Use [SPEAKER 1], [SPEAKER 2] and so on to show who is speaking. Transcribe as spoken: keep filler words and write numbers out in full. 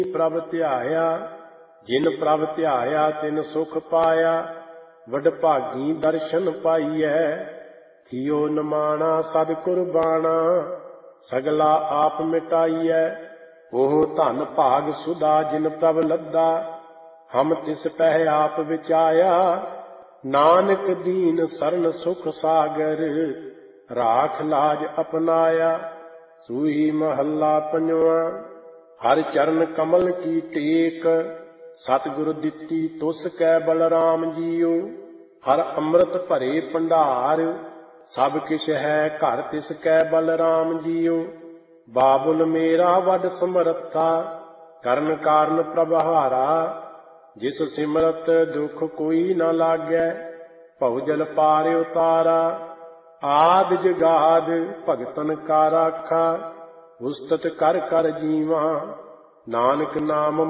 [SPEAKER 1] ਪ੍ਰਭ ਧਿਆਇਆ। ਜਿਨ ਪ੍ਰਭ ਧਿਆਇਆ ਤਿਨ ਸੁਖ ਪਾਇਆ। ਵਡਭਾਗੀ ਦਰਸ਼ਨ ਪਾਈਐ। ਥਿਓ ਨਿਮਾਣਾ ਸਦ ਕੁਰਬਾਨਾ। ਸਗਲਾ ਆਪ ਮਿਟਾਈਐ। ਉਹ ਧਨ ਭਾਗ ਸੁਦਾ ਜਿਨ ਪ੍ਰਭ ਲੱਦਾ। ਹਮ ਤਿਸ ਪਹਿ ਆਪ ਵਿਚਾਇਆ। ਨਾਨਕ ਦੀਨ ਸਰਨ ਸੁਖ ਸਾਗਰ। ਰਾਖ ਲਾਜ ਅਪਨਾਇਆ। ਸੂਹੀ ਮਹੱਲਾ ਪੰਜਵਾਂ। ਹਰਿ ਚਰਨ ਕਮਲ ਕੀ ਟੇਕ। ਸਤਿਗੁਰ ਦਿੱਤੀ ਤੁਸ ਕੈ ਬਲਰਾਮ ਜੀਓ। ਹਰ ਅੰਮ੍ਰਿਤ ਭਰੇ ਭੰਡਾਰ। ਸਭ ਕਿਛ ਹੈ ਘਰ ਤਿਸ ਕੈ ਬਲਰਾਮ ਜੀਓ। ਬਾਬੁਲ ਮੇਰਾ ਵੱਡ ਸਮਰੱਥਾ। ਕਰਨ ਕਾਰਨ ਪ੍ਰਭ ਹਾਰਾ। ਜਿਸ ਸਿਮਰਤ ਦੁਖ ਕੋਈ ਨ ਲਾਗੈ। ਭਉ ਜਲ ਪਾਰ ਉਤਾਰਾ। ਆਦਿ ਜੁਗਾਦ ਭਗਤਨ ਕਾ ਰਾਖਾ। ਉਸਤਤ ਕਰ ਕਰ ਜੀਵਾ। ਨਾਨਕ ਨਾਮ